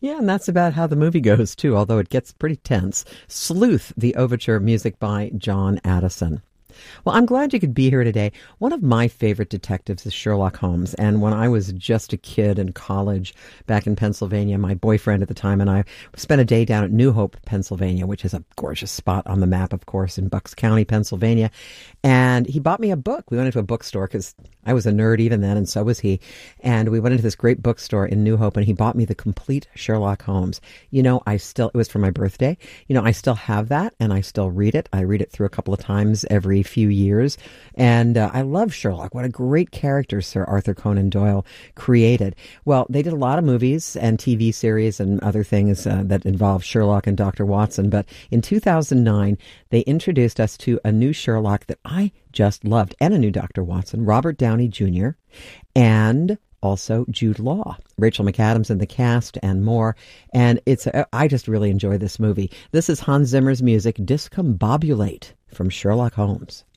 Yeah, and that's about how the movie goes, too, although it gets pretty tense. Sleuth, the overture, music by John Addison. Well, I'm glad you could be here today. One of my favorite detectives is Sherlock Holmes. And when I was just a kid in college back in Pennsylvania, my boyfriend at the time and I spent a day down at New Hope, Pennsylvania, which is a gorgeous spot on the map, of course, in Bucks County, Pennsylvania. And he bought me a book. We went into a bookstore because I was a nerd even then, and so was he. And we went into this great bookstore in New Hope, and he bought me the complete Sherlock Holmes. You know, it was for my birthday. You know, I still have that, and I still read it. I read it through a couple of times every few years. And I love Sherlock. What a great character Sir Arthur Conan Doyle created. Well, they did a lot of movies and TV series and other things that involve Sherlock and Dr. Watson. But in 2009, they introduced us to a new Sherlock that I just loved, and a new Dr. Watson, Robert Downey Jr., and also Jude Law, Rachel McAdams in the cast, and more. And I just really enjoy this movie. This is Hans Zimmer's music, Discombobulate, from Sherlock Holmes.